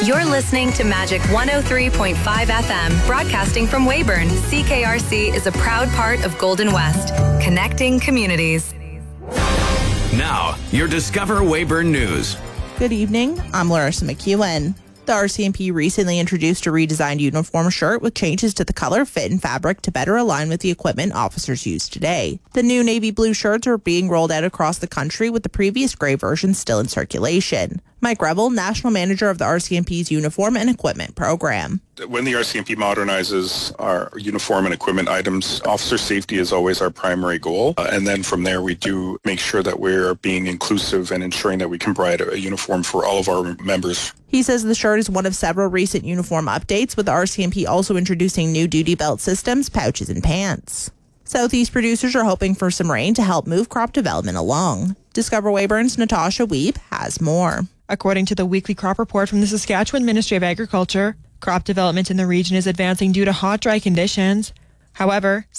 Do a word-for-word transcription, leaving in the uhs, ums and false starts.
You're listening to Magic one oh three point five F M, broadcasting from Weyburn. C K R C is a proud part of Golden West, connecting communities. Now, your Discover Weyburn News. Good evening, I'm Larissa McEwen. The R C M P recently introduced a redesigned uniform shirt with changes to the color, fit, and fabric to better align with the equipment officers use today. The new navy blue shirts are being rolled out across the country, with the previous gray version still in circulation. Mike Rebel, National Manager of the R C M P's Uniform and Equipment Program. When the R C M P modernizes our uniform and equipment items, officer safety is always our primary goal. Uh, and then from there, we do make sure that we're being inclusive and ensuring that we can provide a, a uniform for all of our members. He says the shirt is one of several recent uniform updates, with the R C M P also introducing new duty belt systems, pouches, and pants. Southeast producers are hoping for some rain to help move crop development along. Discover Weyburn's Natasha Weeb has more. According to the weekly crop report from the Saskatchewan Ministry of Agriculture, crop development in the region is advancing due to hot, dry conditions. However,